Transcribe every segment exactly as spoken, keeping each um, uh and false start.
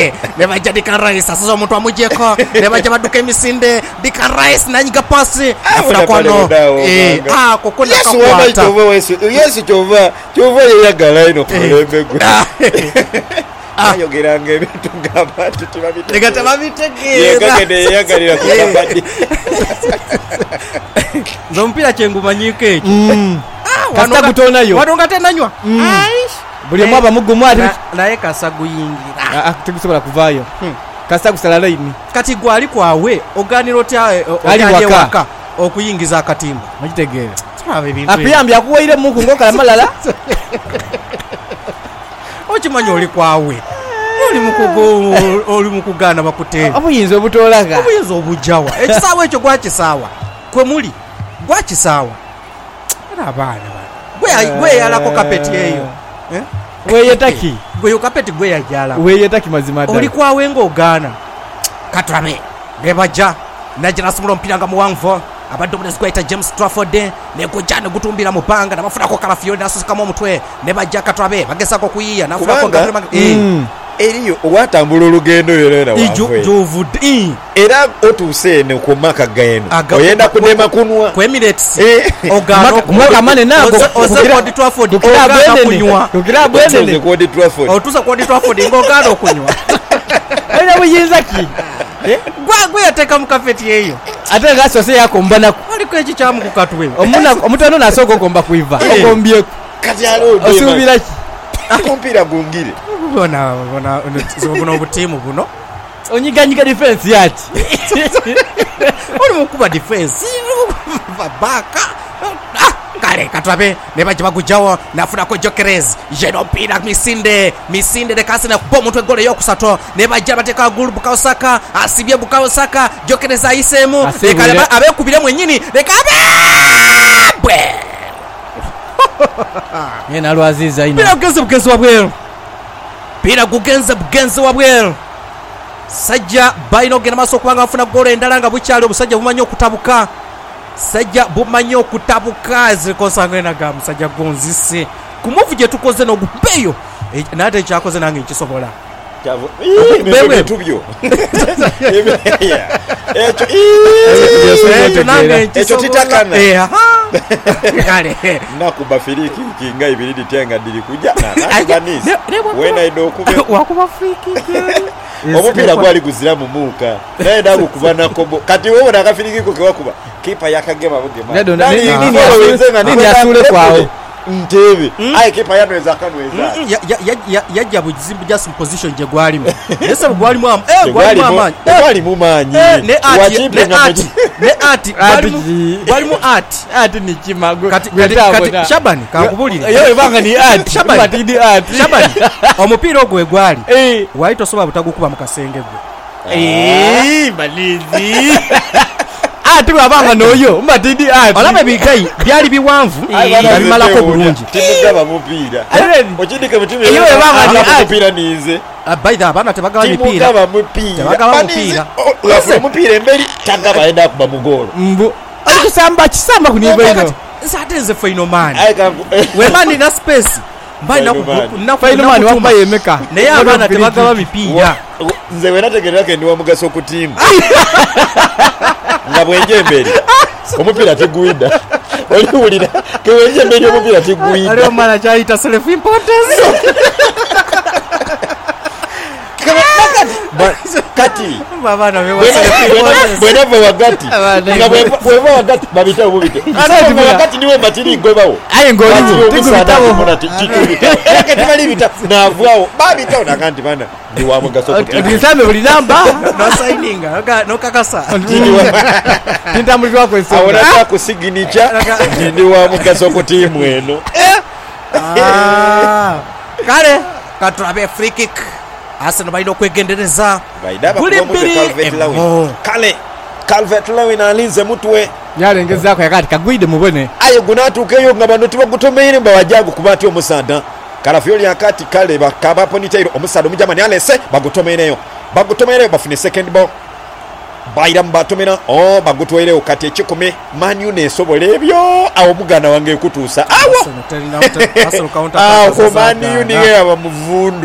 ne bajja Declan Rice sasa omuntu amujeko ne bajja baduka emisinde Declan Rice nanyiga pasi afuna kwano eh ah kokona kakwata Yesu chova chova yagala ino kulembe gwe ayogeranga ebintu ng'abantu tebabitegeera tebabitegeera yegagende yagalira ku kabadi zompira kyengumanyiko ekyo kasta gutonayo wadonga tenanywa buli mwaba mugumu ati naye kasa guyingira ah tegusobola kuvaayo kasta kusala line kati gwali kwawe oganiro tya ali waka okuyingiza akatimba magitegeera turabe bintu apiyambi akuwaire muku ngokala malala okimanyi oli kwawe oli mukugo oli mukugana bakutera obuyinza obutolaga obuyinza obujawa ekisaawa ekyo gwakisaawa kwe muli gwakisaawa abaana gwe gwe yalako kapeti eyo eh weyetaki gwe yo kapeti gwe yajala weyetaki mazima ddala oli kwawe ng'ogaana katulabe ngebaja najira sumulo mpira nga muwanvu abadde omulenzi gwayita James Trafford ne gujja ne gutumbira mu bbanga nabafunako Kalafiori nasusikamu omutwe ne bajja katulabe bagesako kuyiya nafunako kubanga eriyo owatambula olugendo yolera wafwe era otuuse eno ku maka geno oyenda kudema kunwa ku Emirates ogano kumaka mane nago okukira Old Trafford ogano kunywa okira bwenene ku Old Trafford otusa ku Old Trafford ngogano kunywa era buyinza ki gwa gwe yateka mu kafeti eyo ate gasose yakombana aliko eki kyamu ku katwe omuna omutano nasoko komba kuiva okombye kati alo osubira ki akompira gungire bona bona zobona obutimu buno onyiganyiga defense yati oli mukuba defense baka kale katwabe ne bajja bagujawo nafuna ko Jokerez jeno mpira misinde misinde de kasi na kupa mutwe gole yokusato ne bajja bateka gulu Bukayo Saka asibye Bukayo Saka Jokerez ayisemu lekale abe kubire mwenyini lekabe bwe yena lwaziza ino bila kugenza bugenzi wabwero bila kugenza bugenzi wabwero sajja baino gena maso kubanga afuna gole endala nga bukyali obusajja bumanyi okutabuka sajja bumanyi okutabuka zikosangena ga musajja gonzise kumuvu je tukoze no gupeyo nate kyakoze nange nkisobola kyavo bewe tubyo echo echo nange echo titakana eh kale nakuba firiki kinga ibiridi tenga dili kuja na nabanisi wena ido kube wakuba friki omupira gwali guzira mu muka naye ndago kubana kobo kati wewe nakafiriki ko kewakuba kipa yakagema bugema nani nini awenzenga nini asule kwao ntebe aye kipa yanweza kanweza yajja buzibu just position je gwali mu ese gwali mu eh gwali mu amanyi gwali mu manyi ne ati ne ati ne ati gwali mu ati ati ni kimago kati kati Shabani kakubulira yo ebanga ni ati Shabani ati ni ati Shabani omupira ogwe gwali eh waito soba butagukuba mu kasenge gwe eh balizi ati wabanga noyo mbatidi ati olaba bikai byali biwanvu bimalako bulungi timugaba mupira okindike mutimu iyo ebanga ni ati mupira nize abaida abana tebagaba mipira timugaba mupira tebagaba mupira ulafu mupira emberi tangaba enda kuba mugolo mbu alikusamba kisamba kuniba ino satenze final man aika wemani na space mbai na na final man wamba yemeka naye abana tebagaba mipira nze wena tegerera ke ndiwa mugaso ku team nga bwenje mbere omupira teguida oli ulira ke wenje mbere omupira teguida ali omala chaita self importance kati baba na wewe bwena bwe wagati nga bwe wagati babita obubite ana wagati niwe matiri gwebawo aye ngoli tikubitawo mona tikubita ke tibali bita navwao babita onakanti bana ndi wa mugaso kuti ndisambe buli namba no signing aga no kakasa tintamulwa kwenso awona kwa kusignature ndi wa mugaso kuti mweno ah kale katurabe free kick Arsenal baino kwegendereza baidaba kwa Calvert Lewin kale Calvert Lewin alinze mutwe yalengeza ko yakati kagwide mubone ayo gunatukeyo ngabano tibagutomeire mba wajagu kubati omusanda Kalafiori yakati kale bakaba ponitairo omusanda omujamani alese bagutomereyo bagutomereyo bafune second ball baira mbatomera oh bagutwere okati ekikome manyu nesobole ebyo awo mugana wange kutusa awo Arsenal counter awo manyu niye aba muvundu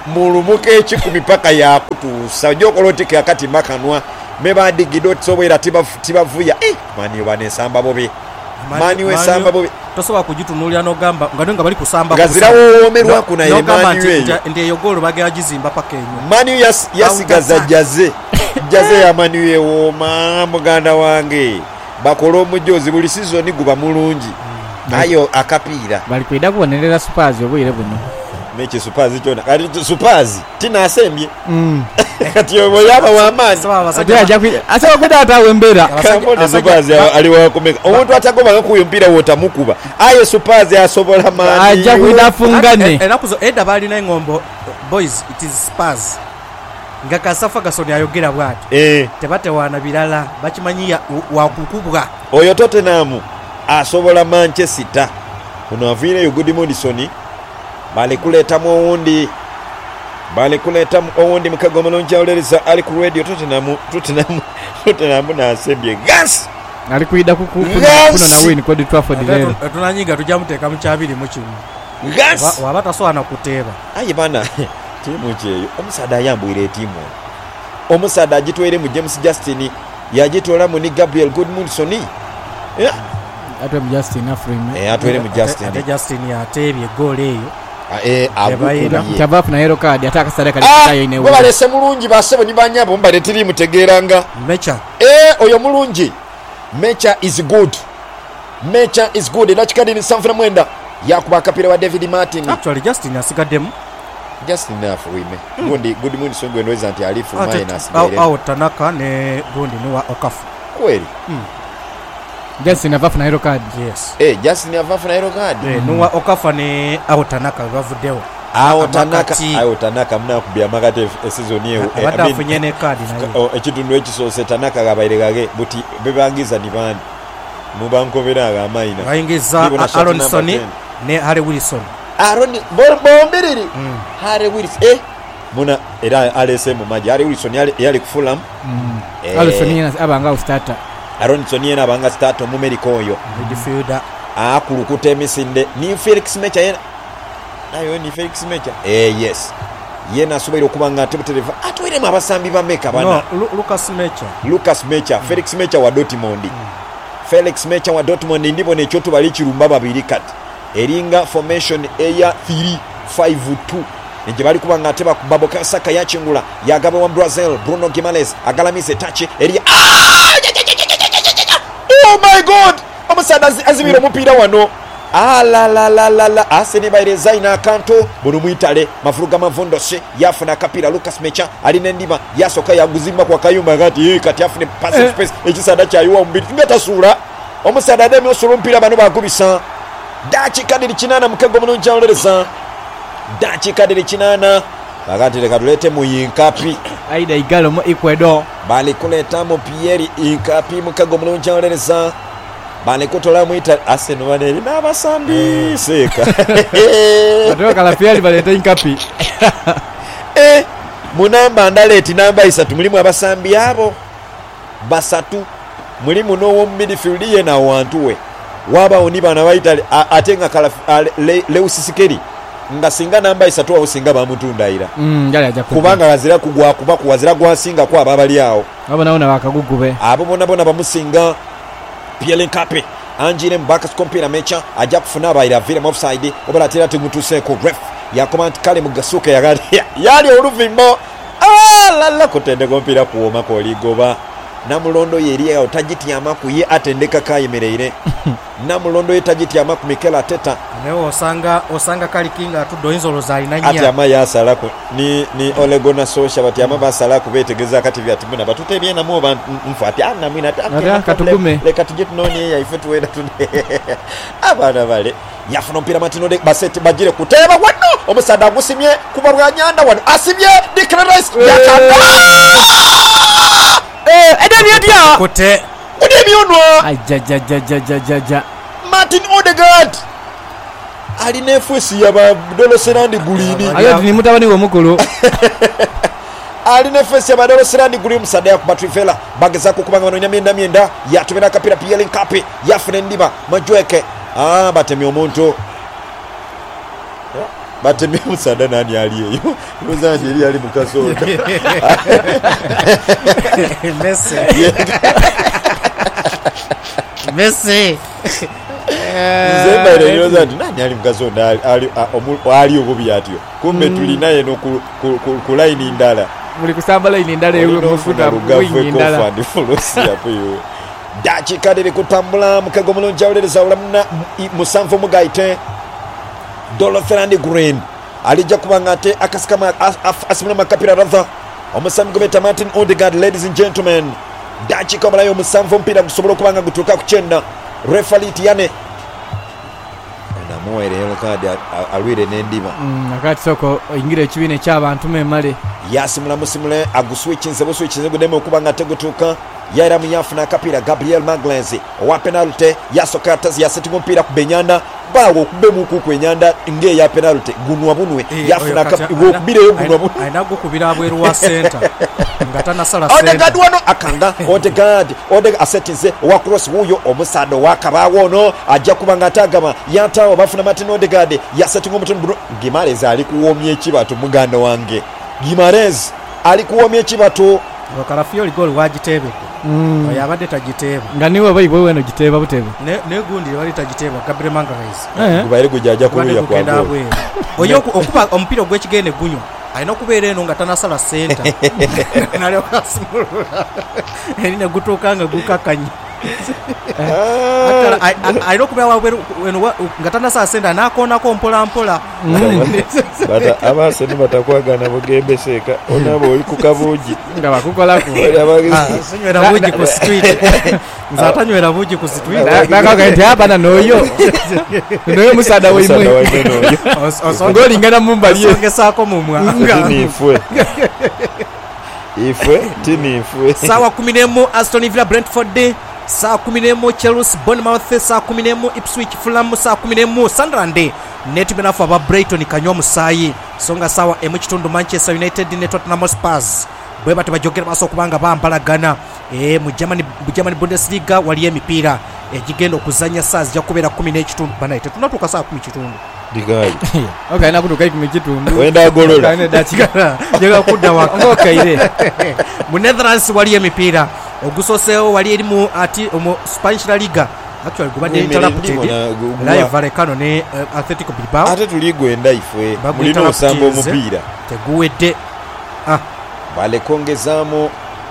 mulumuka ekikumi paka yakutuusa njokoloteka akati makanwa mebandigidde otisobwera tibavuya mani banesamba bobe mani wesamba bobe tosobola kugitunuulira n'ogamba nga nga bali kusamba gazirawowomerwaku naye mani eyo ndi eyo goolo bagera gizimba paka enyo mani yasigaza jaze jaze ya mani ewooma muganda wange bakola omujozi buli sizoni guba mulungi ayo akapiira bali kwida kubonerera Spurs obwire buno mechi Spurs kyona kati Spurs tinasembye kati yobo yaba wamaani asaba kwida atawe mbera kamone Spurs ali wakomeka omuntu atagoba kuyo mpira wota mukuba aye Spurs yasobola maani aja kwida fungane enakuzo eda bali na ngombo boys it is Spurs nga Kasafa Gasoni ayogera bwati eh tebate wana bilala bakimanyiya wakukubwa oyo Tottenham asobola Manchester kuno avire yo Good Madison bale kuleta mu owundi bale kuleta mu owundi mukago mulonja olereza ali ku radio Tottenham Tottenham Tottenham na asembye gas ali kuida kukuna na win kwa Trafford lero tunanyiga tujamuteka mu kyabiri mu kimu gas wabata so anakuteba ayi bana timu kyeyo omusada yambwire timu omusada agitwere mu James Justin yagitola mu ni Gabriel Goodmanson yeah atwe mu Justin Afrim eh atwere mu Justin ate Justin yatebye goal eyo eh abukuye tabafu na yellow card ataka sadaka likayo ine we balese mulungi basebo ni banyabo mbale tiri mutegeranga mecha eh oyo mulungi mecha is good mecha is good ndachikadi ni Sanfra Mwenda yakuba kapira wa David Martin actually Justin asigademu Justin Afwime ngondi Good Moon Songwe ndoza anti alifu minus au au Tanaka ne gondi ni wa Okafu kweli Justin avafu na yellow card yes eh Justin avafu na yellow card eh no wa Okafu ne au Tanaka bavudewo au Tanaka au Tanaka mna kubya magate season yewe abadafunye ne card nayo ekitundu ekisose Tanaka gabayiregage buti bebangiza ni bandi mubankobera agamaina bayingiza Aronson ne Harry Wilson Aaron bombiriri mm. Harry Wilson eh muna era alese mu maji Harry Wilson yali yali ku Fulham mm. eh, Alisson yena abanga starter Aronson yena abanga starter mu America oyo midfielder akulukuta emisinde ni Felix Mecha yena ayo ni Felix Mecha eh yes yena asubira okubanga tebutereva atwire mu abasambi ba Meka bana no Lucas Mecha Lucas Mecha mm. Felix Mecha wa Dortmund mm. Felix Mecha wa Dortmund ndipo ne kyoto bali kirumba babiri kati eringa formation eya three five two nje bali kubanga ateba kubaboka Saka yachingula yagaba wa Brazil Bruno Guimaraes agalamise touch eri oh my god omusada azibira mupira wano ala la la la la asene baireza ina kanto bono muitale mafuruga mavondose yafuna kapira Lucas Mecha alina ndima yasoka yaguzimba kwa kayumba gati ye kati afune pass eh. space ekisada kyayuwa mbiti ngata sura omusada demi osoro mpira bano bagubisa dachi kadiri kinana mukego mulunja olereza dachi kadiri kinana bagati leka tulete mu yinkapi aida igalo mu Ecuador bali kuleta mu Pierre yinkapi mukego mulunja olereza bali kutola mu Italy Arsenal baneri nabasambi seka batoka la Pierre baleta yinkapi eh munamba ndaleti namba isatu mulimu abasambi abo basatu mulimu no midfield ye na wantuwe waba onibana baitali atenga kala le, Leusisikeri nga singa namba isatu awo singa bamutunda ira mm yali aja kubanga bazira kugwa kuba kuwazira gwasinga kwa babali yao abo naona bakagugube abo bona bona bamusinga Pierre Nkape anjire mbaka skompira Mecha aja kufuna baira vile offside obala tira timutuse ko ref ya command kale mugasuka ya gari yali oluvimbo ah la la kotende kompira kuoma ko ligoba namulondo yeri ya otagiti amaku ye atendeka kayemereire namulondo ye tagiti amaku Mikel Arteta leo osanga osanga kali kinga tudo inzolo za inanya ati amaya salako ni ni Ole Gunnar Solskjaer bati amaba salako betegeza kati vya timuna batutebye na mo mfati ana mwina katugume le katugeti noni ya ifetu wenda tude abana bale yafuna mpira Martino de basete bajire kuteba wano omusada gusimye kubarwa nyanda wano asibye Declan Rice yakanda eh edemi edia kote edemi onwa ajajajajajaja Martin Odegaard ali nefusi ya ba dolo serandi gulini ayo ni mutabani wo mukulu ali nefusi ya ba dolo serandi gulini musada ya kubatrifela bageza ko kubanga bano myenda myenda yatumena kapira Pierre Nkape yafune ndiba majweke ah batemi omuntu batemye Musanda nani ali eyo Rozange eri ali mukasoda Messi Messi Zemba ile Rozange nani ali mukasoda ali ali obubi atyo kumbe tulinaye no ku line ndala muli kusamba line ndala eyo mufuta wing ndala fandi folosi apo yo dakika liri kutambula mukago mulungi awulereza olamuna musanvu mugaite Dorothy Green alijja kubanga ate akasikama asimula makapira radha omusambi gobeta Martin Odegaard. Ladies and gentlemen, dakika omulayo musanvu omupiira gusobola okubanga gutuuka ku kyenda. Referee Tiane namuwaire yellow card alwire n'endiba nakati soko oyingira ekibiina eky'abantu memale yasimula musimule aguswichinze buswichinze gudemu okubanga tegutuuka yaira muyafuna akapira Gabriel Magalhaes owa penalty yasoka atazi yasetinga omupiira ku benyanda bawo okubemu ku kwenyanda nge ya penalty gunwa bunwe yafuna akapira okubireyo gunwa bunwe aina gukubira abweru wa center ngatana sala center Odegaard wano akanga Odegaard Odegaard asetinze owa cross huyo omusado wakabawo no ajja kubanga atagama yatawo bafuna Martin Odegaard yasetinga omutundu Gimares ali kuwomya ekibatu muganda wange Gimares ali kuwomya ekibatu Karafiori goal wagitebe mm. oyabadde tagiteba nga niwe bayibwe weno giteba butebe ne ne gundi wali tagiteba Gabriel Magalhaes eh kubaire gujaja kuluya kwa goal oyo okuba omupiira gw'ekigende gunywa alina okubeera eno nga tanasala center nalyo kasimulula erina gutuukanga gukakanye alina okubeera wabweru nga tanasala center nakoonako mpola mpola bata abasoni batakwagana bugembeseeka onabo oli ku kabuugi nga bakukolako sonywera buugi ku street nze atanywera buugi ku street nakaga nti abana n'oyo n'oyo musada weimwe ng'olingana mu mbali ye ongesaako mu mwanga ifwe ifwe tini ifwe sawa kumi n'emu Aston Villa Brentford, saa kumi n'emu Chelsea Bournemouth, saa kumi n'emu Ipswich Fulham, saa kumi n'emu Sunderland netu benafu aba Brighton kanywa musayi songa sawa emu kitundu Manchester United ne Tottenham Hotspur bwe bati bajogera maso kubanga bambalagana e mu Germany mu Germany Bundesliga wali emipiira egigenda okuzanya saa zijja kubeera kumi n'ekitundu banaite tunatuuka saa kumi kitundu digai okay na kutuka kumi kitundu wenda golola kana datika jega kudda wakaire mu Netherlands wali emipiira ogusoseo wali erimu ati omu Spanish La Liga actually gubadde interrupted live Vallecano ne uh, Atletico Bilbao ate tuligwenda ifwe mulino osamba omupiira teguwedde ah bale kongezamo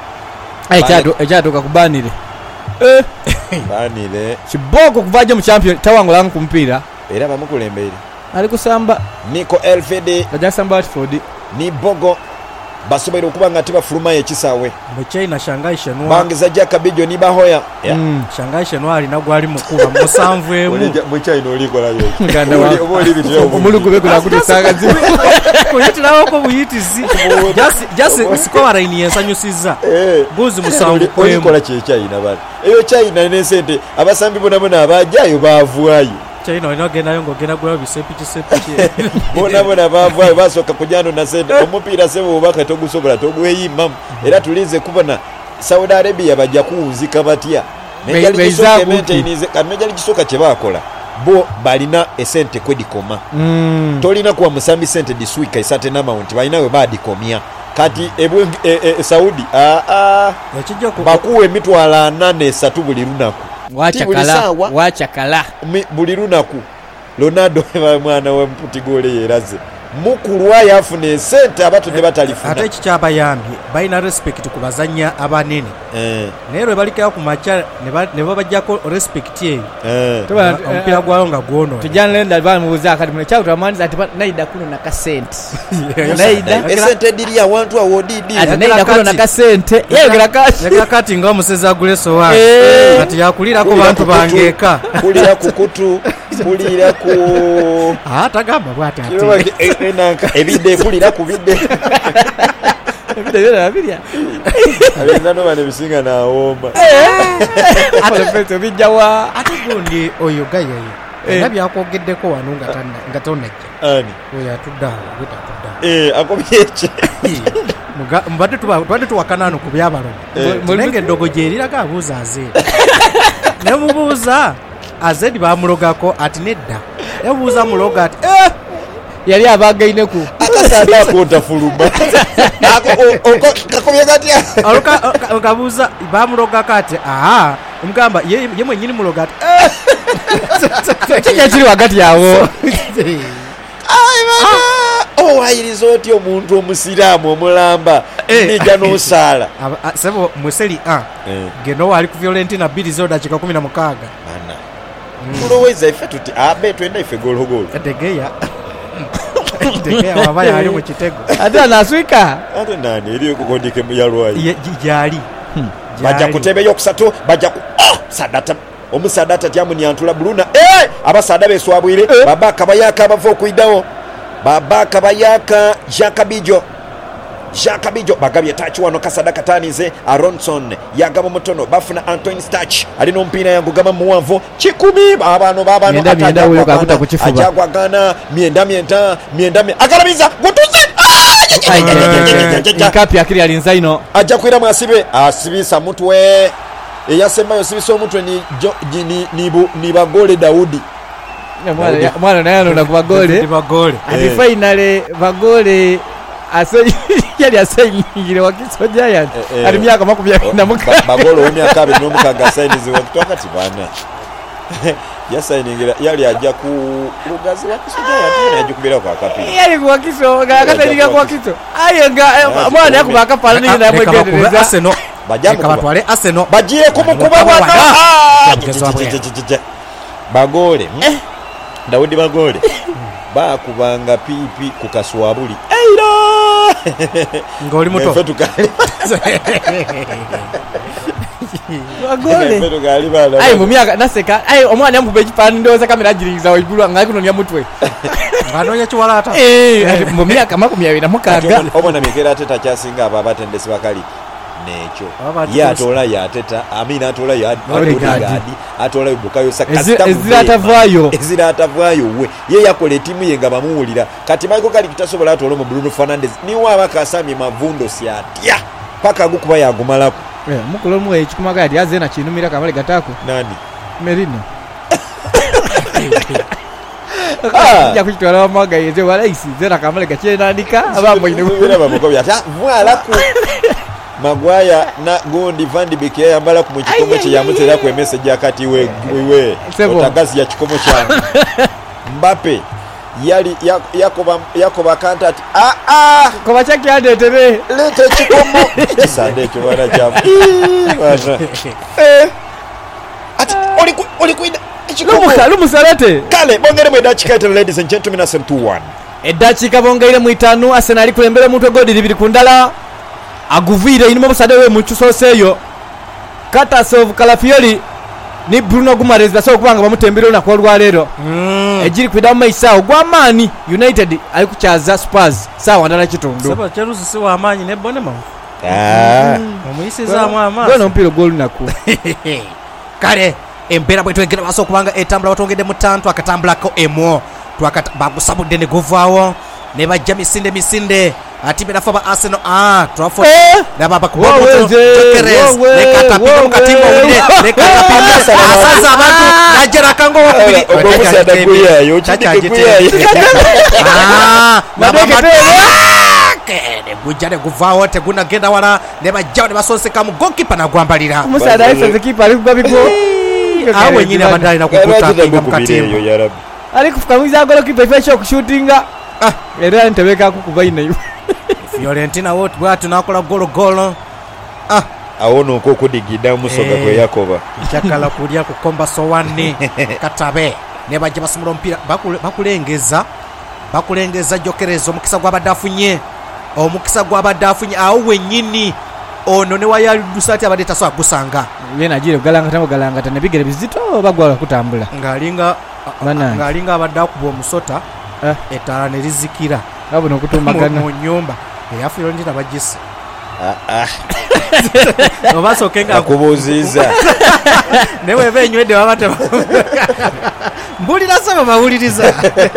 ekyato ekyato kubanire eh banire kiboko kuvaje mu champion tawangola ku mpira era bamukulembere ali kusamba Nico Elfede ajja samba Watford ni Bogo basobola okubanga tebafuluma ekisawe mu China Shanghai Shenhua bangiza Jakabijo ni Bahoya yeah. mm. Shanghai Shenhua ali nagwali mukuba musanvu emu mu China olikola yo nganda wa omulugu beko nakutusanga zibu kuyitirawo ko buyitizi just just score line yensanyusiza eh buzi musanvu ko olikola kye China bali eyo China ne sente abasambi bona bona abajayo bavuayo China wano genda yongo genda gwa bisepi kisepi bona bona bavaayo basoka kujano na sente omupiira sebo obaka togusobola togweyimam era tulize kubona Saudi Arabia bajja kuwuzika batya Beiza maintainize kamejali kisoka kye bakola bo balina esente kwedikoma mm. tolina kuwa musambi sente diswika isate na mount balina we badikomya kati ebwe e, e, Saudi a a bakuwe mitwala nane satu buli lunaku wachakala wachakala buli lunaku Ronaldo mwana wa mputi gole yeraze mukulwa yafune sente abato ne batalifuna ate kikyaba yambi baina respect kubazanya abanene eh nero balikaya ku macha ne babajjako respect ye eh ompira gwayo nga gwono tujanlenda bali mubuza kati mwe chauta manzi ati naida kuno na kasente naida esente diri ya wantu awodidi naida kuno na kasente yegera kati yegera kati nga omuseza aguleso wa ati yakulira ko bantu bangeka kulira kukutu kulira ku ah tagaba bwati ati enanka ebide kulira ku bide ebide yera biria alengano bane bisinga na omba ate peto bijawa ate gundi oyo gayo era byakogeddeko wano nga tanna nga tonajja ani oya tudda wita tudda eh akobyeche muga mbadde tuba twade tuwakanano ku byabalo mulenge ndogo jerira ga buza aze ne mubuza azedi bamulogako ati nedda yabuza muloga ati eh yali abagaineku akasada akonta fuluma ako kakobye katya aluka kabuza bamuloga kati aha omugamba ye ye mwenyini muloga ati kiki kiri wakati yawo owayiriza otya omuntu omusiraamu omulamba nija n'osaala sebo museri a geno wali ku Fiorentina bili zo dakika kumi na mukaaga ana tuloweza ife tuti abe twenda ife gologolo etegeya etegeya waba yali mu kitego ate anaswika ate nani eri okukondike mu yalwayi jali bajja kutebeyo okusatu bajja ku sadata omusadata tyamuni antula buluna eh abasada beswabwire baba kabayaka abava okuidawo baba kabayaka jakabijo jakabijo bagabye tachi wano kasadaka tanize Aronson yagaba mutono bafuna Antoine Stach ali no mpira yangugama muwanvu kikumi babano babano atanda uyo kakuta kuchifuba ajagwa gana mienda mienda mienda akalamiza gutuze ikapi akiri alinza ino aja kwira mwasibe asibisa mutwe eyasema yosibisa omutwe ni ni ni, ni bagole Daudi mwana mwana naye ndo kubagole bagole ali finale bagole ase yali asenyingire wakisoja yani ali myaka makumi na muka bagole wo myaka abiri no mukaga signize wakitoka tibana yasayiningira yali ajja ku lugazi wakisoja yani ajja kubira kwa kapi yali kwa kiso akasayininga kwa kiso ayenga mwana yakubaka pala ningi na mwegendereza Arsenal bajambo kabatwale Arsenal bajiye kumukuba bwana bagole Daudi bagole bakubanga pipi kukaswabuli eira ngoli muto fetu kali bagole fetu kali bana ayi mumyaka naseka ayi omwana yamube kipani ndoza kamera jiriza oyigulwa ngai kuno ya mutwe nganonya chiwalata eh mumyaka makumi abiri na mukaga obona mikera ateta kyasinga aba batendesi bakali necho yatola yateta amina atola ya bodyguard atola bukayo sakasta ezira atavayo ezira atavayo we ye yakola timu ye nga bamuwulira kati Michael kali kitasobola atola mu Bruno Fernandes niwa bakasami mavundo siatya paka gukuba yagumalako eh mukolo mu ekikumaga yali azena kinumira kamale gatako nani Merino ah ya kuchitwala maga yeze wala isi zera kamale gachenandika abambo ine kubira bamukobi ata voila ku Magwaya na Gondi Van de Beek yambala ku mukikomo kye yamutera ku message akati we we otagazi ya kikomo kyange Mbappe yali yakoba yakoba contact ah ah ko bachaki adetere lete kikomo kisande cyo bana jamu bana eh ati oli oli kuida lumusa lumusalate kale bongere mwe dakika ite ladies and gentlemen asem two one edakika bongere mu itanu Arsenal kulembera mutwe godi libiri kundala aguvire inimo busade we muchusoseyo Katasov Kalafiori ni Bruno Gumares baso kubanga bamutembere na kwa lwalero mm. ejiri kwida maisao gwamani United ali kuchaza Spurs sawa ndala kitondo saba Chelsea si wa amanyi ne bonema ah omuyisi za mwama bwana mpiro gol naku kale empera bwetu egera baso kubanga etambula watongede mutantu akatambula ko emo twakata bagusabudde ne govawo ne bajja misinde misinde atibe nafa ba Arsenal ah twafo na baba kubomoto Jokeres ne katapira mukatimba ulile ne katapira asaza abantu najera kango wakubiri omusada kuyayo chachajite ah baba kene bujane guvawo te guna genda wala ne bajja ne basonseka mu goalkeeper na gwambalira umusada ayise kipa ali kugabigo awe nyine abandali na kukuta kinga mukatimba ali kufukamwiza goalkeeper ifesha kushootinga ah era ntebeka kukubaina yu Fiorentina wote bwatu nakola golo golo ah awono uko kudigida musoga kwe Yakoba chakala kulia kukomba sowani katabe ne baje basumura mpira bakulengeza bakulengeza Jokerezo mukisa gwa badafunye omukisa gwa badafunye awo wenyini ono ne wayali dusati abadeta so agusanga yena jire galanga tango galanga tane bigere bizito bagwala kutambula ngalinga ngalinga abadda kubo musota eh etala ne rizikira abo nokutumagana mu nyumba yafiro ndina bajisi ah ah obaso kenga kubuziza newe benywede babate mbulira saba bawuliriza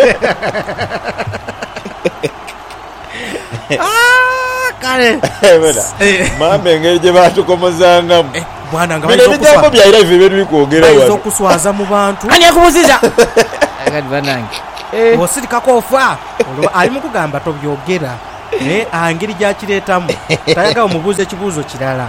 ah kale mama ngeje batu komozanga bwana nga bazo kuswa bya ira ive biri kwogera bazo kuswaza mu bantu ani akubuziza agadi banange Eh. osirikako ofa ali mukugamba tobyogera naye angeri gyakireetamu tayaga omubuuza ekibuuzo kirala.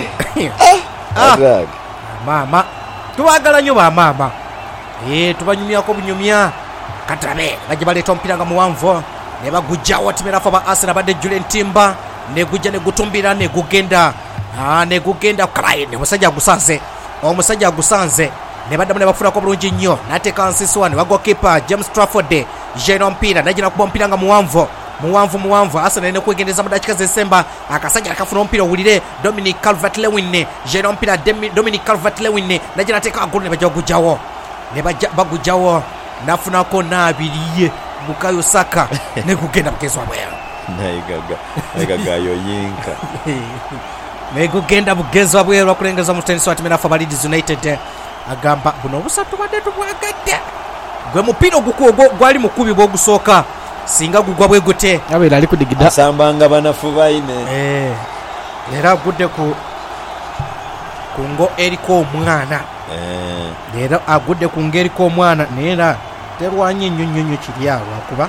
Adrag. maama tubagala nnyo bamaama tubanyumyako bunyumya katabe bajja baleeta omupiira nga muwanvu ne bagujjawo timerafa ba Arsenal badde Julian Timber ne gujja ne gutumbira ne gugenda ne gugenda kalayi ne musajja agusanze omusajja agusanze ne baddamu ne bafunako bulungi nnyo n'ateeka nsisiwa ne bagwa kipa James Trafford jeno omupiira najja nakuba omupiira nga muwanvu muwanvu muwanvu Arsenal ne kwegendeza mu dakiika z'ensemba akasajja akafuna omupiira owulire Dominic Calvert-Lewin jeno omupiira Dominic Calvert-Lewin najja nateeka agulu ne bajja bagujjawo ne bajja bagujjawo nafunako n'abiriye Bukayo Saka ne kugenda mugezi wa bweru naigaga naigaga yoyinka ne kugenda mugezi wa bweru akulengeza mu tennis wa timu ya Leeds United agamba buno obusatu badde tubwagadde gwe mupiira ogukuwo gwali mukubi bw'ogusooka singa gugwa bwe gute abeera ali kudigida asambanga banafu baine eh era agudde ku kungo eriko omwana eh era agudde ku ngeriko omwana neera terwanye nnyo nnyo nnyo kiri awo akuba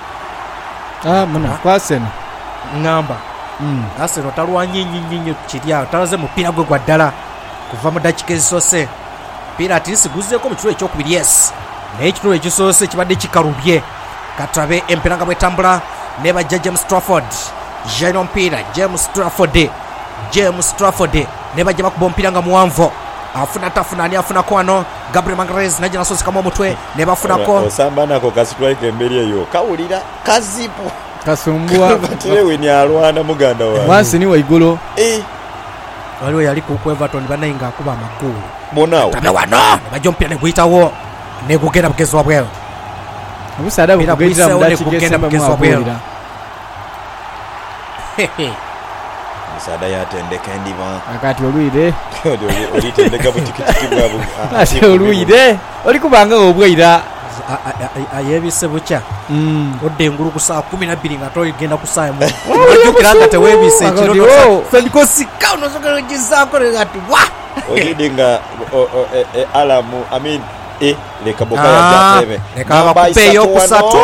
ah muna kwasena ngamba mm Arsenal talwanye nnyo nnyo nnyo kiri awo talaze mupiira gwe gwa ddala kuva mu dakiika ezisoose mupiira ati siguzeeko mu kitulo ekyokubiri yes naye ekitulo ekisoose kibadde kikalubye katabe empiira nga bwetambula ne bajja James Trafford jeno omupiira James Trafford James Trafford ne bajja bakuba omupiira nga muwanvu afuna tafuna ani afunako wano Gabriel Magalhaes najja nasosikamu omutwe ne bafunako osamba nako kasitwaika emberi eyo kawulira kazipu kasumbua baterewe ni alwana muganda wa wansi ni waigulu eh waliwo yali ku Everton banayinga akuba amagulu bonawo tabe wano ne bajja omupiira ne guyitawo ne gugenda mugezi wa bweru omusaada bugenda mudakigenda mugezwa musada yatendeka endiba akati olwire olitendeka butikitiki bwabo ate olwire oli kubanga obwira ayebise bucha mm odde engulu ku saa kumi na bbiri nga toligenda ku saa emu ajukira nga tewebise ekiro fendikosika onosobola okugizaako ati wa olidinga alamu I mean eh leka bokaya jatebe leka bakupe yokusatu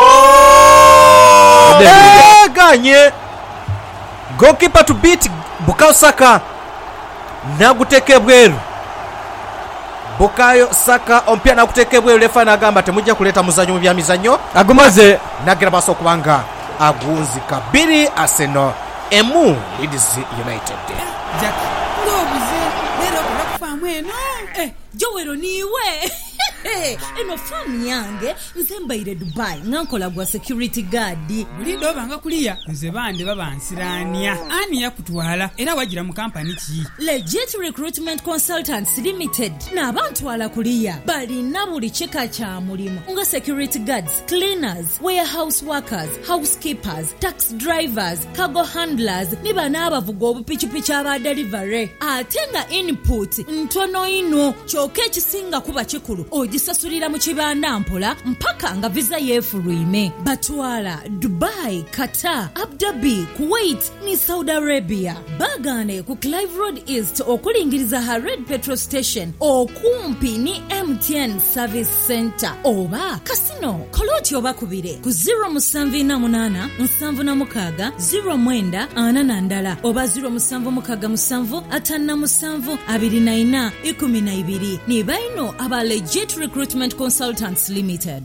ganye goalkeeper to beat Bukayo Saka naguteke bweru Bukayo Saka ompya naguteke bweru lefa nagamba temujja kuleta muzanyo mu bya mizanyo agumaze nagira baso kubanga agunzika biri Arsenal emu Leeds United Jack ngobuze lero kunakufamu eno eh Jowero niwe eno famu yange nze mbaire Dubai ngankola gwa security guard bulido banga kuliya nze bande babansirania ani yakutwala era wagira mu company ki Legit Recruitment Consultants Limited n'abantu ala kuliya balina buli kika kya mulimu nga security guards, cleaners, warehouse workers, housekeepers, tax drivers, cargo handlers ni bana abavuga obupichipichi aba delivery ate nga input ntono ino kyoke kisinga kuba kikulu ogisasulira mu kibanda mpola mpaka nga visa yeefulwime batwala Dubai, Qatar, Abu Dhabi, Kuwait ni Saudi Arabia bagane ku Clive Road East okulingiriza Hared Petrol Station okumpi ni M T N Service Center oba kasino koloti oba kubire ku zero seven eight eight seven six zero mwenda ana nandala oba zero seven six seven atana seven abiri na ina ikumi na ibiri ni baino aba Legit Recruitment Consultants Limited.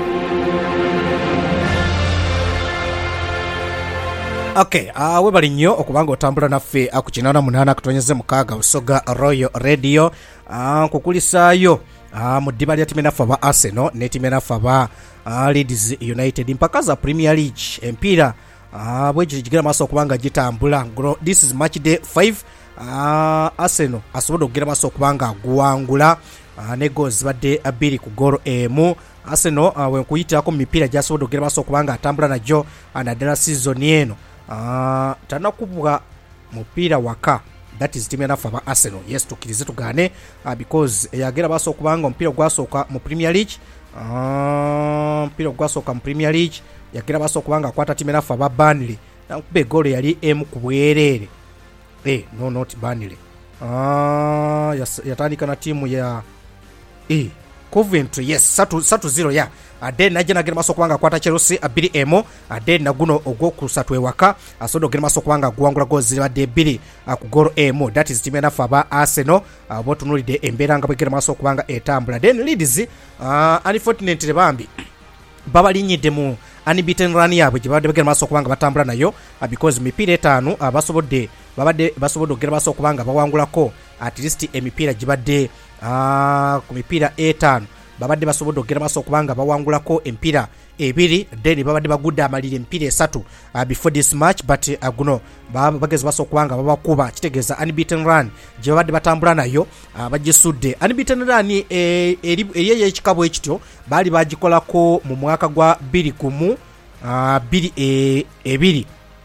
Okay, uh, we bali nnyo okubanga otambula naffe ku kinaana munaana kutonyeze mukaaga Busoga Royal Radio uh, kukulisaayo uh, mu ddiba lya timu naffe aba Arsenal ne timu naffe aba uh, Leeds United mpaka za Premier League empiira uh, bwegiri gigenda maaso okubanga gitambula. This is match day five. uh, Arsenal asobodde okugenda maaso okubanga aguwangula uh, ne goals badde abiri ku goal emu. Arsenal uh, wenkuyitako mu mipiira gyasobodde okugenda maaso okubanga atambula najjo uh, naddala season eno uh, tanakubwa mupiira waka. That is team enough for Arsenal. Yes, tukirize tugane uh, because yagera baso kubanga omupiira gwasooka mu Premier League uh, omupiira gwasooka mu Premier League yagera baso kubanga akwata team enough aba Burnley nakube goal yali emu ku bwerere eh no not Burnley uh, yatandika na timu ya eh Coventry yes satu satu zero ya ade najja nagenda maso kubanga kwata Chelsea abiri emo ade naguno ogwo kusatu ewaka asodo genda maso kubanga guwangula gozi badde biri ku goro emo that is timena faba Arsenal abo tunulide emberanga bwegera maso kubanga etambula then Leeds uh, unfortunately bambi baba linyide mu unbeaten run yabwe jibade bwegera maso kubanga batambula nayo because mipira etano abasobodde babade basobodde ogera maso kubanga bawangulako at least emipira jibade uh, ku mipira etano babadde basobodde okugera maso okubanga bawangulako empira ebiri then babadde bagudde amalire empira esatu uh, before this match but uh, guno bagezi baso okubanga babakuba kitegeeza unbeaten run gye babadde batambula nayo uh, bagisudde unbeaten run eri eri ekikabo ekityo baali bagikolako mu mwaka gwa bbiri kumu uh, bbiri e, ebiri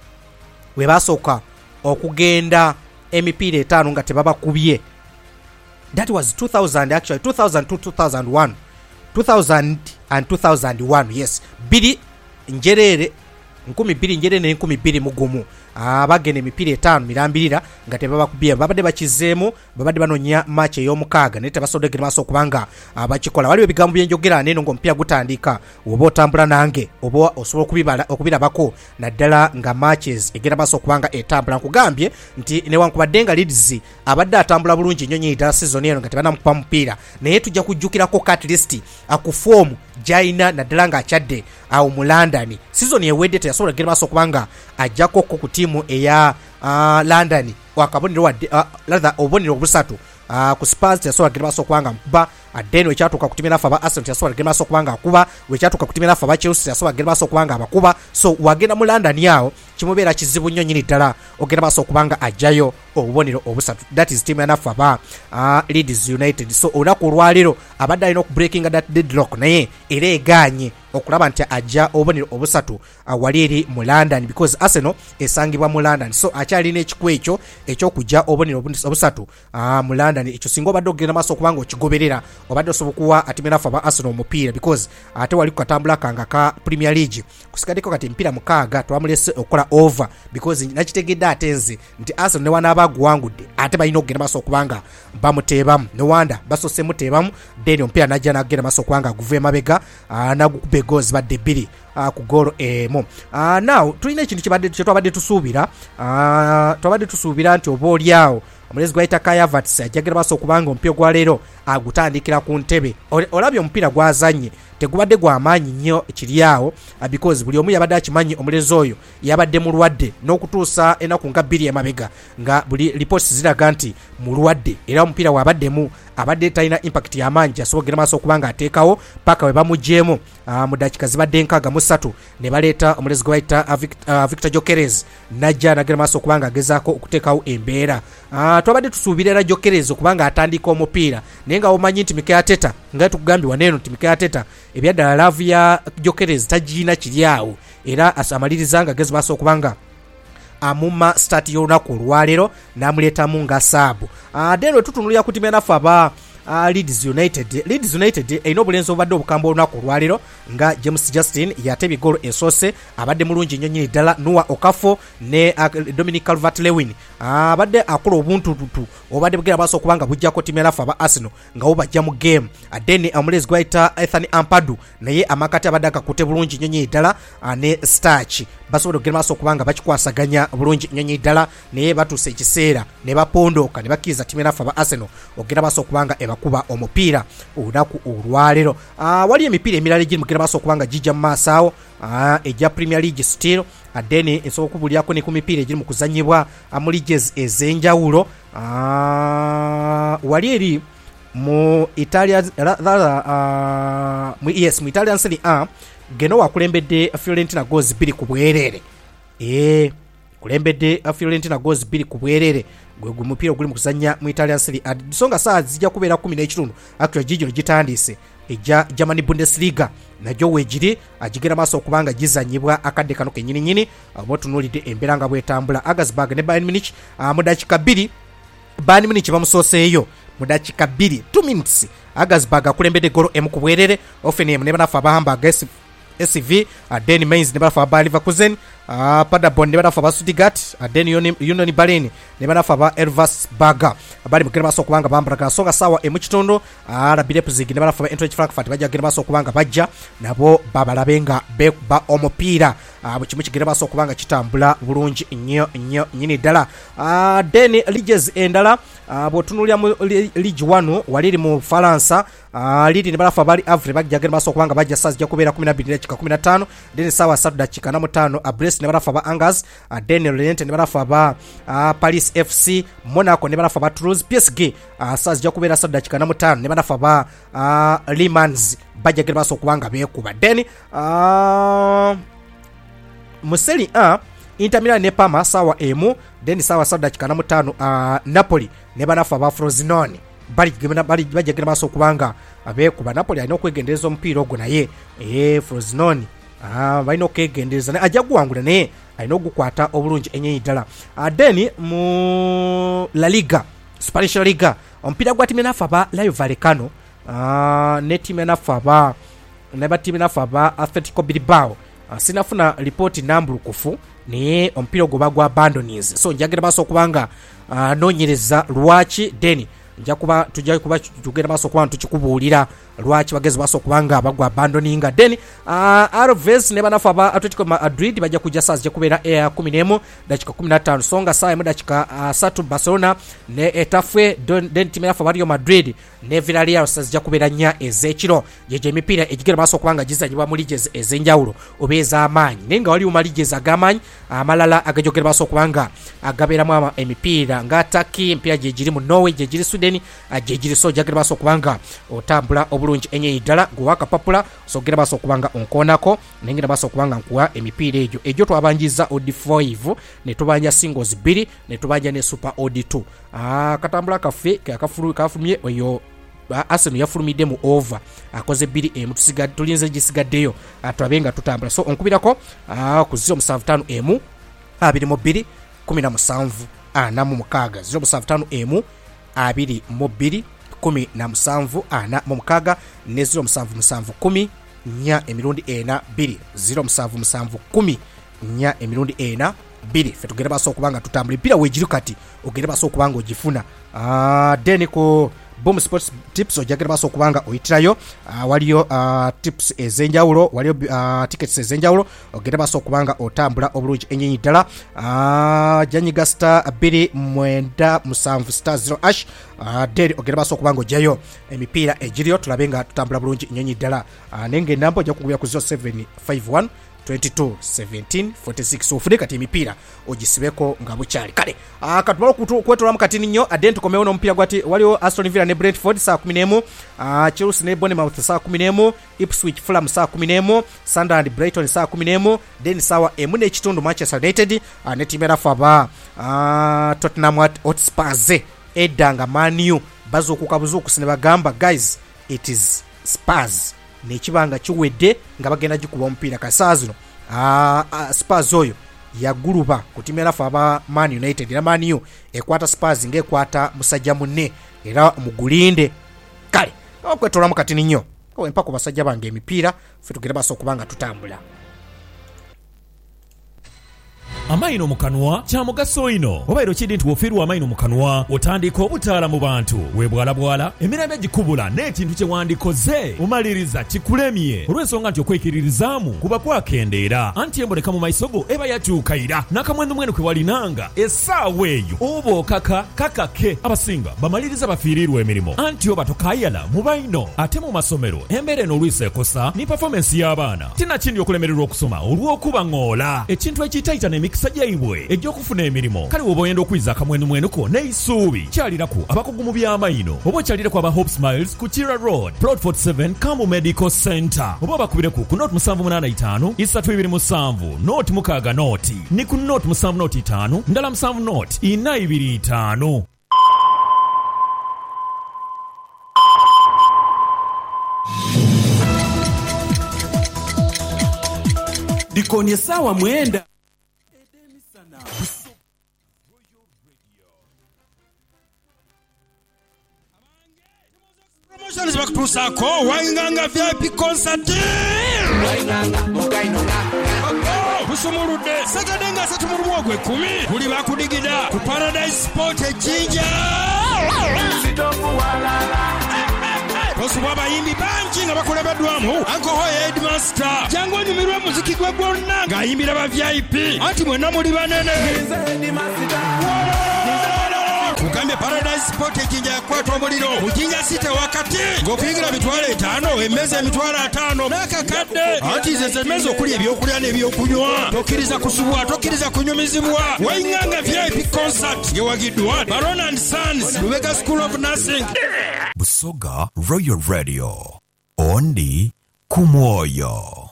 we basooka okugenda emipira etaano nga tebabakubye. That was two thousand actually two thousand to two thousand one two thousand and two thousand one yes biri njerere nkumi biri njerere nkumi biri mugumu abagene emipira etaano mirambirira nga tebabakubye babadde bakizeemu babadde banonya match ey'omukaaga naye tebasodde maso okubanga abakikola waliwo ebigambo byenjogera neno ng'omupiira gutandika oba otambula nange oba osobola okubibala okubirabako naddala nga matches egenda maso okubanga etambula nkugambye nti newankubadde nga Leeds abadde atambula bulungi nnyo nnyo ddala season eno nga tebanamukuba mupiira naye tujja kujjukirako at least akufoomu jaina naddala ng'akyadde awo mu London season ewedde teyasobola kugenda maso okubanga ajjako ku timu eya uh, London wakabonero wadde uh, latha obonero obusatu uh, ku Spurs teyasobola kugenda maso okubanga mkuba adeni wekyatuuka ku timu enafu aba Arsenal teyasobola kugenda maso okubanga akuba wekyatuuka ku timu enafu aba Chelsea teyasobola kugenda maso okubanga abakuba so wagenda mu London yawo kimubeera kizibu nnyo nnyini ddala ogenda maso okubanga ajjayo obubonero obusatu that is timu enafu aba uh, Leeds United so olunaku olwaliro abadde alina okubreakinga that deadlock naye era eganye okulaba nti ajja obubonero obusatu uh, wali eri mu London because Arsenal esangibwa mu London so akyalina ekikwa ekyo ekyokujja obubonero obusatu uh, mu London ekyo singa obadde ogenda maso okubanga okigoberera obadde osobola okuwa atimu enafu aba Arsenal omupiira because ate wali kukatambula kanga ka Premier League kusigaddeko kati mpira mukaaga twamulese okukola over because nakitegedde ate nze nti Arsenal ne wanaaba aguwangudde ate balina okugenda maso okubanga bamuteebamu ne wanda basose muteebamu then omupiira najja nagenda maso okubanga aguva emabega uh, nagukube goals badde bbiri uh, ku golo emu uh, now tulina ekintu kye twabadde tusuubira uh, twabadde tusuubira nti oba oliawo omulezi gwayita Kai Havertz ajjagera maso okubanga omupiira gwa leero agutandikira ku ntebe olabye omupiira gwazanye tegubadde gwamaanyi nnyo kiryawo because buli omu yabadde akimanyi omulezi oyo yabadde mulwadde n'okutuusa enaku nga bbiri emabega nga buli reports ziraga nti mulwadde era omupiira wabaddemu abadde talina impact y'amaanyi asobogera maaso okubanga ateekawo paka we bamugyemu uh, mu dakika zibadde nkaaga mu ssatu ne baleeta omulezi gwe bayita uh, uh, Victor Gyökeres najja nagera maaso okubanga agezaako okuteekawo embeera uh, twabadde tusuubira era Gyökeres okubanga atandika omupiira naye nga omanyi nti Mikel Arteta nga tukugambye waneeno nti Mikel Arteta ebyaddala laavu ya Gyökeres tagiina kiryawo era amaliriza nga agezi maaso okubanga amuma start y'olunaku olwaleero n'amuleetamu nga saabu uh, then wetutunulira ku timu enafu aba uh, Leeds United Leeds United erina obulenzi obubadde obukambwe olunaku olwaleero nga James Justin yatebye golo esoose abadde mulungi nnyo nnyini ddala Noah Okafor ne uh, Dominic Calvert-Lewin abadde uh, akola obuntututu obadde bugera maaso okubanga bujjako timu enafu aba Arsenal nga bo bajja mu game then omulezi gwayita Ethan Ampadu naye amakati abadde akakute bulungi nnyo nnyini ddala uh, ne Starch basobola okugenda maaso okubanga bakikwasaganya bulungi nnyo nnyini ddala naye batuuse ekiseera ne bapondooka ne bakkiriza timu enafu aba Arsenal okugenda maaso okubanga ebakuba omupiira olunaku olwaleero uh, wali emipiira emirala egiri mugenda maaso okubanga gijja mu maaso awo uh, ejja Premier League still adeni esobola okubulyako ne ku mipiira egiri mu kuzanyibwa mu leagues ez'enjawulo uh, wali eri mu Italia uh, mu yes mu Italian Serie A geno wakulembedde Fiorentina goals bbiri ku bwereere eh kulembedde Fiorentina goals bbiri ku bwereere gwe gumupiira oguli mu kuzanya mu Italian Serie A songa saa zijja kubeera kumi n'ekitundu actually gijino gitandise ejja Germany Bundesliga najjo wejiri agigera maaso okubanga gizanyibwa akadde kano kenyini nyini abo tunulidde embeera nga bwetambula Augsburg ne Bayern Munich uh, mu dakika bbiri Bayern Munich bamusooseeyo mu dakika bbiri two minutes Augsburg akulembedde golo emu ku bwereere Hoffenheim ne banafu aba Hamburg S V, then Mainz ne banafa ba Leverkusen, Paderborn ne banafa ba Stuttgart, then Union Berlin ne banafa ba Elversberg. Abali mugenda baso kubanga bambaraga songa sawa e mukitondo, R B Leipzig ne banafa ba Eintracht Frankfurt bajja genda baso kubanga bajja nabo babalabenga be ba omupiira abo kimu kigenda baso kubanga kitambula bulungi nnyo nnyo nyini dala. Then Liges endala abo tunulya mu Ligue one waliri mu Faransa, lidi ne banafa bali Havre bajja genda baso kubanga bajja sazi ja kubera kumi na bbiri dakika kumi na ttaano, then sawa satu dakika na mutaano Brest ne banafa ba Angers, then Lorient ne banafa ba Paris F C, Monaco ne banafa ba Toulouse, P S G sazi ja kubera satu dakika na mutaano ne banafa ba Le Mans bajja genda baso kubanga beekuba. Then mu Serie A Inter Milan ne Parma sawa emu, then sawa satu dakika na mutaano Napoli ne banafa ba Frosinone bali bali bajja genda baso kubanga abeekuba. Napoli alina okwegendereza omupiira ogwo naye eh Frosinone ah balina okwegendereza naye ajja guwangula naye alina ogukwata obulungi enyenyi ddala. Then mu La Liga, Spanish La Liga, omupiira gwa timu nafa ba Rayo Vallecano ah ne timu nafa ba ne ba timu nafa ba Atletico Bilbao. Sinafuna report nambulukufu naye omupiira ogwo bagwa abandonies, so njagera baso kubanga nonyereza lwaki then nja kuba tujja kuba tugenda baso kwa tukikubuulira lwaki bagezi baso kubanga bagwa abandoninga. Then uh, Alves ne banafa ba Atletico Madrid bajja kujja saa je kubera ya kumi n'emu dakika kumi na ttaano songa saa emu dakika uh, satu Barcelona ne Etafe, then timu ya Real Madrid ne Villarreal saa je kubera nya ezekiro jeje emipira egigera baso kubanga gizanyibwa muri jeze ezenjawulo obeza amanyi nenga wali umaligeza agamanyi amalala agajogera baso kubanga agabera mu emipira nga Turkey mpira jejiri mu Norway jejiri Sweden jejiri so jagera baso kubanga otambula obulungi enye idala guwaka papula so gera baso kubanga onkonako nengera baso kubanga nkuwa emipira ejo ejo twabanjiza odi five ne tubanja singles two ne tubanja ne super odi two. ah katambula kafe kakafuru kafumye oyo Arsenal yafulumide mu over akoze bbiri emu tusiga tulinze gisigaddeyo atwabenga tutambula so onkubirako ah ku zero seven five emu abiri mu bbiri kumi na musanvu ana mu mukaga zero seven five emu abiri mu bbiri kumi na musanvu ana mu mukaga ne zero musanvu musanvu kumi nya emirundi ena bbiri zero musanvu musanvu kumi nya emirundi ena bbiri fe tugenda baso kubanga tutambula pira wejiru kati ogenda baso kubanga ogifuna. ah then ko Boom Sports tips ojagera baso kubanga oyitirayo uh, waliyo uh, tips ezenjawulo waliyo uh, tickets ezenjawulo ogenda baso kubanga otambula obulungi enyenyi ddala. uh, janyiga star two mwenda musanvu star zero ash uh, deri ogenda baso kubanga ojayo emipira ejiriyo tulabenga tutambula bulungi enyenyi ddala. uh, nenge nambo ojja kugubya ku zero seven five one twenty-two seventeen forty-six ofune kati emipira ogisibeko nga bukyali kale. ah katubalo kutu kwetola mukatini nnyo adent komeona omupiira gwati waliwo Aston Villa ne Brentford saa kumi n'emu, ah Chelsea ne Bournemouth saa kumi n'emu, Ipswich Fulham saa kumi n'emu, Sunderland Brighton saa kumi n'emu, then sawa emu n'ekitundu Manchester United ah, ne timu erafa ba ah, Tottenham Hotspur edanga Man U bazukuka buzukusi ne bagamba guys it is Spurs nekibanga kiwedde nga bagenda gikuba omupiira kasazino. ah uh, Spurs oyo yaguluba kutimera faba Man United na Man U ekwata Spurs ngekwata musajja munne era mugulinde kale okwetola mukatini nnyo ko empako basajja bange emipiira fe tugera baso kubanga tutambula. Amaino mukanwa kya mugaso ino obairo kidi nti wofirwa amaino mukanwa otandika obutaala mu bantu webwala bwala emirembe gikubula n'ekintu kye wandikoze umaliriza kikulemye olw'ensonga nti okwekiririzaamu kuba kwakendeera anti emboneka mu maiso go eba yakyukaira n'akamwenu mwenu kwe walinanga essaawa eyo oba okaka kakake abasinga bamaliriza bafiirirwa emirimu anti oba tokayala mu baino ate mu masomero embeera eno olwisa ekosa ni performance y'abaana tinakindi okulemererwa okusoma olw'okuba ng'ola ekintu ekiyitayita n'emikisa gyaibwe egy'okufuna emirimu kale woba oyenda okwiza akamwenu mwenuko n'eisuubi kyaliraku abakugu mu by'amaino oba okyaliraku aba Hope Smiles ku Kira Road Plot forty-seven Kambu Medical Center oba obakubireku ku note seven eight five isatu ibiri musanvu note mukaaga note ni ku note seven note five ndala seven note ina ibiri five. Dikonie sawa mwenda promotions bakutusako wainganga V I P concert busumuludde Saturday nga asatu mu lumu ogw'ekkumi buli bakudigida ku Paradise Sport ejjinja osobola abayimbi bangi nga bakulebeddwamu Uncle Headmaster jangu onyumirwe muziki gwe gwonna ng'ayimbira ba V I P anti mwenna muli banene kugambye Paradise Sport ejjinja yakwata omuliro mu Jinja City wakati ng'okuyingira mitwalo etaano emmeza emitwalo ataano n'akakadde anti ze zemmeza okuli ebyokulya n'ebyokunywa tokkiriza kusubwa tokkiriza kunyumizibwa wayinganga V I P concert ngewagiddwa Baron and Sons Lubega School of Nursing Busoga Royal Radio Ondi Kumwoyo.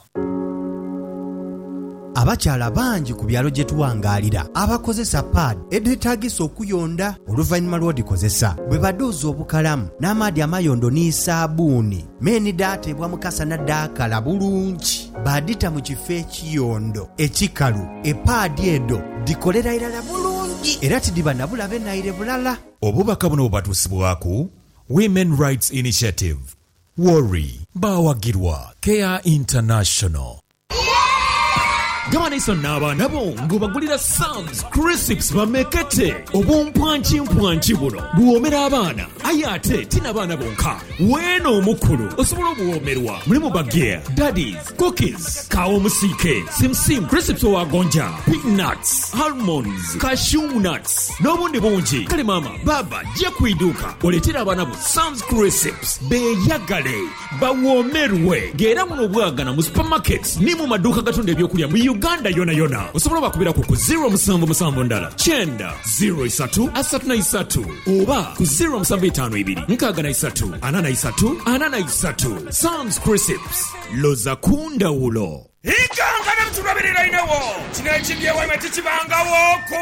Abakyala bangi ku byalo gye tuwangaalira abakozesa pad edeetaagisa okuyonda oluvannyuma lw'odikozesa bwe badooza obukalamu n'amaadi amayondo n'isaabuuni meeni daatebwa mukasa naddaakala bulungi baadita mu kifo ekiyondo ekikalu epaadi edo dikolera irala bulungi era tidiba nabulabe naire bulala. Obubaka buno bubatuusibwaku Women Rights Initiative Worry bawagirwa Care International. Gamaniso n'abaana bo ng'obagulira Sam's Crisps bamekete obumpwanki mpwanki buno buwoomera abaana aye ate tina baana bonka weeno omukulu osobola obuwoomerwa mulimu bageya daddies cookies kawo omusiike simsim Crisps owagonja peanuts almonds cashew nuts n'obundi bungi kale maama baba jja ku iduuka oleetera abaana bo Sam's Crisps beeyagale bawoomerwe ng'era muno obwagana mu supermarkets ni mu maduuka gatunda ebyokulya mu Uganda yona yona osobola bakubira ku zero musanvu musanvu ndala chenda zero isatu asatu na isatu oba ku zero musanvu etaano ibiri nkaaga na isatu ana na isatu ana na isatu. Sam's Crisps loza kunda ulo ikanga na mtulabirira inewo kino ekibyewo emeti kibangawoko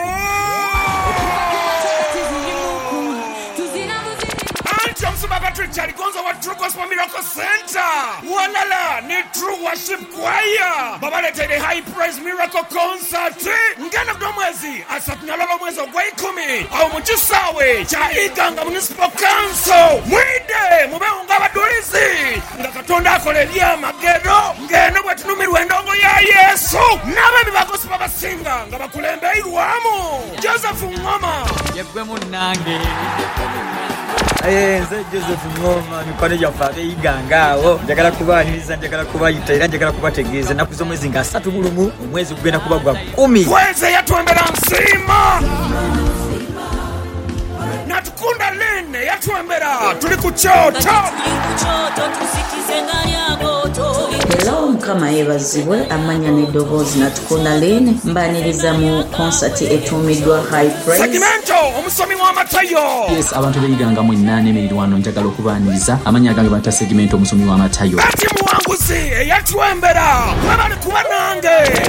Omusumba Patrick Chaligonza wa True Gospel Miracle Center walala ni True Worship Choir babaletere High Praise Miracle Concert ngena kudo mwezi asatu na lolo mwezi ogwa ikumi au muchisawe cha Iganga Municipal Council mwide mubeunga abadulizi nga Katonda akolelia magero ngeno bwetunumirwa endongo ya Yesu nabe bagospel basinga nga bakulembe irwamu Joseph Ngoma yebwe munange Aye, nze Joseph Ngoma mipane jafabe igangaawo njagala kubaaniriza njagala kubayita era njagala kubategeeza naku z'omwezi nga asatu bulumu omwezi gugenda kuba gwa kumi kweze yatwembera nsima natukunda lene yatwembera tuli ku kyoto Hello mukama yebazibwe amanya n'eddoboozi natukunda lene mbaniriza mu concert etuumiddwa High Praise segmento omusomi w'amatayo. Yes, abantu b'Iganga mu nnaane emiriraano njagala okubaaniriza amanya gange bata segmento omusomi w'amatayo. Ati muwanguzi eyatwembera mwebali kuba nange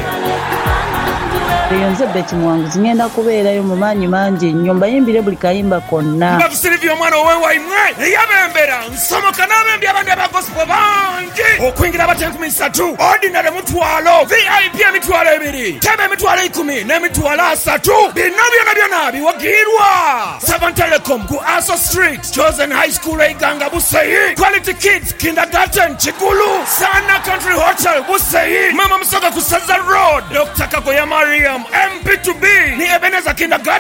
Nze Beti Muwanguzi ngenda kubeerayo mu maanyi mangi nnyo mbayimbire buli kayimba konna. Batusirivya omwana owewaimwe eyabembera nsomoka n'abembi abandi aba gospel bangi okwingira abate enkumi ssatu ordinary mutwalo V I P emitwalo ebiri tebe emitwalo ikumi n'emitwalo asatu bino byona byona biwagirwa Seven Telecom ku Aso Street Chosen High School Iganga Buseyi Quality Kids Kindergarten Chikulu Sana Country Hotel Buseyi Mama Musoga ku Saza Road Doctor Kakoya Mariam M P to B ni Ebeneza Kindergarten